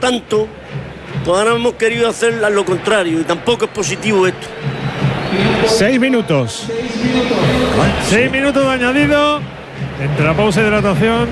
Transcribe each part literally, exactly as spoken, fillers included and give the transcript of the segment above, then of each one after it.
tanto, pues ahora hemos querido hacer lo contrario y tampoco es positivo esto. Seis minutos. Seis minutos de añadido entre la pausa de hidratación.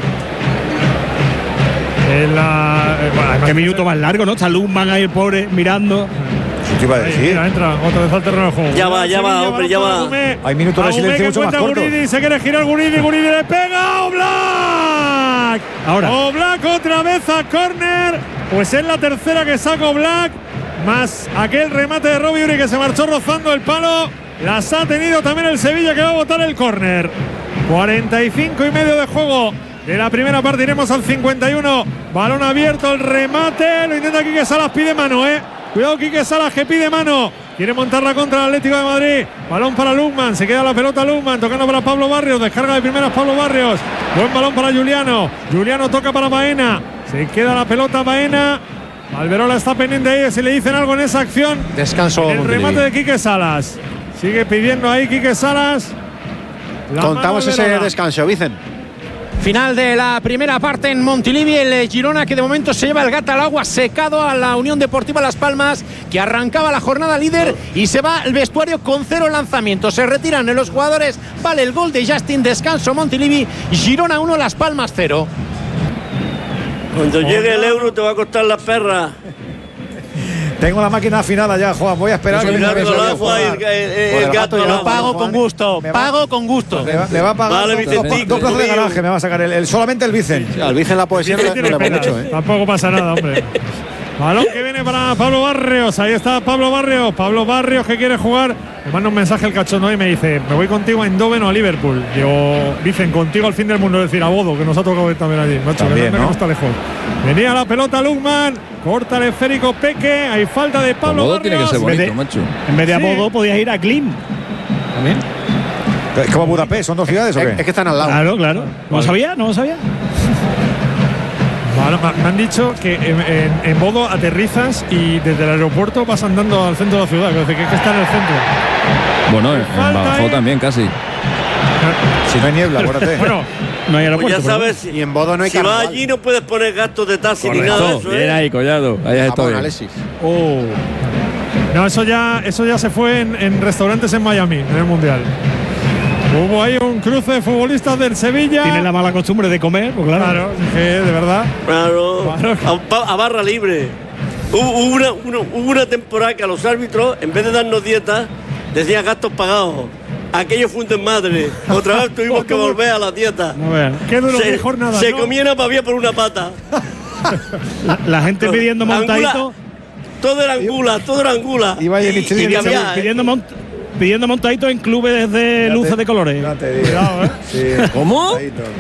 En la, eh, bueno, qué minuto más largo, ¿no? Está Luzman ahí el pobre mirando. Eso te iba a decir. Ahí, mira, entra otra vez al terreno de juego. Ya va, ya va, hombre, ya va. Hay minutos de silencio mucho más cortos. Guridi, se quiere girar Guridi, Guridi le pega Oblak. Ahora. Oblak otra vez a córner. Pues es la tercera que saca Oblak. Más aquel remate de Robbie Uri que se marchó rozando el palo. Las ha tenido también el Sevilla que va a botar el córner. cuarenta y cinco y medio de juego de la primera parte, iremos al cincuenta y uno. Balón abierto, el remate. Lo intenta Quique Salas, pide mano, eh. Cuidado Quique Salas que pide mano. Quiere montarla contra el Atlético de Madrid. Balón para Luzman. Se queda la pelota Luzman. Tocando para Pablo Barrios. Descarga de primeras Pablo Barrios. Buen balón para Juliano. Juliano toca para Baena. Se queda la pelota Baena. Alberola está pendiente ahí. Si le dicen algo en esa acción. Descanso. El remate de Quique Salas. Sigue pidiendo ahí Quique Salas. La Contamos ese descanso, Vicen. Final de la primera parte en Montilivi, el Girona que de momento se lleva el gato al agua, secado a la Unión Deportiva Las Palmas, que arrancaba la jornada líder y se va al vestuario con cero lanzamientos. Se retiran los jugadores, vale el gol de Justin, descanso Montilivi, Girona uno, Las Palmas cero. Cuando llegue el euro te va a costar la perra. Tengo la máquina afinada ya, Juan. Voy a esperar. El gato, el, agua, el, el, el, el gato yo agua, pago Juan. con gusto, va, pago con gusto. Le va, le va a pagar vale, dos, dos, dos plazas de garaje, me va a sacar el, el, solamente el Vicen. Sí, al Vicen la poesía no, no le va mucho, ¿eh? Tampoco pasa nada, hombre. Balón que viene para Pablo Barrios. Ahí está Pablo Barrios. Pablo Barrios que quiere jugar. Me manda un mensaje el cachondo y me dice: me voy contigo a Eindhoven o a Liverpool. Digo, dicen contigo al fin del mundo. Es decir, a Bodo, que nos ha tocado ver también allí. Macho, también, que no, ¿no? no está lejos. Venía la pelota Luzman. Corta el esférico Peque. Hay falta de Pablo Bodo Barrios. tiene que ser bonito, en vez de, macho. En vez de Sí. a Bodo podías ir a Klim. También. Es como Budapest, ¿son dos ciudades o qué? Es, es que están al lado. Claro, claro. ¿No lo sabía? ¿No lo sabía? Vale, me han dicho que en, en, en Bodo aterrizas y desde el aeropuerto vas andando al centro de la ciudad. Que, que, que está en el centro. Bueno, en, en Falta Badajoz ahí. también, casi. Si no hay niebla, acuérdate. Bueno, No hay Pues aeropuerto. ya sabes, si, Y en Bodo no hay si vas carnaval. allí no puedes poner gastos de taxi ni nada de Correcto. eso. Bien ¿eh? ahí, Collado. Ahí has Ah, estado bueno, bien. Alexis. Oh. no, eso ya, eso ya se fue en, en restaurantes en Miami, en el Mundial. Hubo ahí un cruce de futbolistas del Sevilla. Tiene la mala costumbre de comer, pues claro. Claro, es que de verdad. Claro, Claro. a, a barra libre. Hubo hubo una, una- hubo una temporada que a los árbitros, en vez de darnos dietas, decían gastos pagados. Aquello fue un desmadre. Otra vez tuvimos que volver a la dieta. No vean. Qué duro, Se, qué jornada. se ¿no? comía una pavía por una pata. La, la gente pidiendo montadito. Angula, todo era angula, todo era angula. Iba ahí en y, Michelin, y había, ¿eh? pidiendo, mont, pidiendo montadito en clubes de luces de colores. Ya te digo. Cuidado, ¿eh? Sí. ¿Cómo? Ahí todo.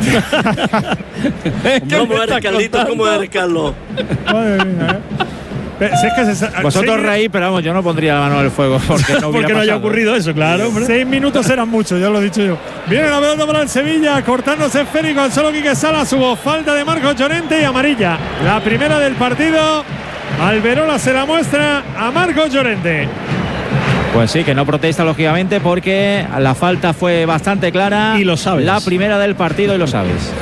¿Cómo eres, Carlitos? ¿Cómo eres, Carlos? Madre mía, ¿eh? Pero si es que se- Vosotros seis- reís, pero vamos, yo no pondría la mano en el fuego porque no, hubiera Porque no haya pasado. ocurrido eso, claro, hombre. Seis minutos eran muchos, ya lo he dicho yo. Viene la pelota para el Sevilla, cortándose esférico al solo Quique Salas. Hubo falta de Marcos Llorente y amarilla. La primera del partido. Alberola se la muestra a Marcos Llorente. Pues sí, que no protesta lógicamente porque la falta fue bastante clara. Y lo sabes. La primera del partido y lo sabes.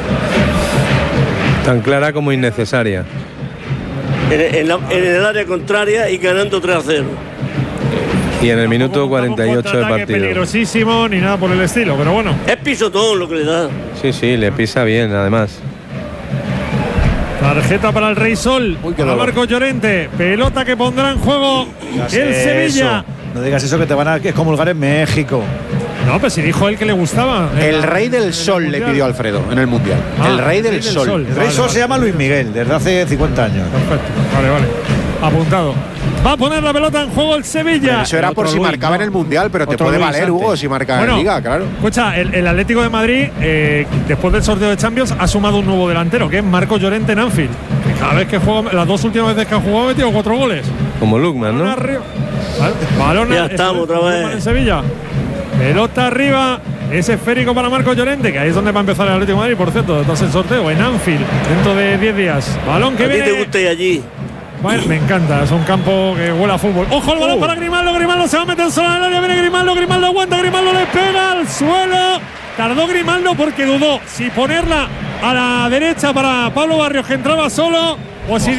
Tan clara como innecesaria. En, en la- en el área contraria y ganando tres a cero. Y en el minuto Tampoco cuarenta y ocho de contraataque partido. peligrosísimo ni nada por el estilo, pero bueno. Es pisotón lo que le da. Sí, sí, le pisa bien, además. Tarjeta para el Rey Sol. Uy, qué para dolor. Marcos Llorente. Pelota que pondrá en juego Digas el Sevilla. eso. No digas eso que te van a excomulgar en México. No, pero si dijo él que le gustaba. El En- rey en del el sol le Mundial. pidió a Alfredo en el Mundial. Ah, el rey del sol. El Rey Vale, Sol vale. se llama Luis Miguel, desde hace cincuenta años. Perfecto. Vale, vale. Apuntado. Va a poner la pelota en juego el Sevilla. Eso era por Otro si Luis, marcaba ¿no? en el Mundial, pero te Otro puede Luis valer, antes. Hugo, si marca Bueno, en Liga, claro. Escucha, el, el Atlético de Madrid, eh, después del sorteo de Champions, ha sumado un nuevo delantero, que es Marcos Llorente en Anfield. Que cada vez que juega, las dos últimas veces que ha jugado, ha metido cuatro goles. Como Lukman, Balón ¿no? arriba. Vale, balón Ya a- estamos otra balón vez. En Sevilla. Pelota arriba. Es esférico para Marcos Llorente, que ahí es donde va a empezar el Atlético de Madrid, por cierto, tras el sorteo, en Anfield, dentro de diez días. Balón que A ti viene. te gusta ir allí. Bueno, me encanta, es un campo que huele a fútbol. ¡Ojo el balón para Grimaldo! Grimaldo se va a meter solo en el área, viene Grimaldo, Grimaldo aguanta, Grimaldo le pega al suelo. Tardó Grimaldo porque dudó si ponerla a la derecha para Pablo Barrios, que entraba solo, o si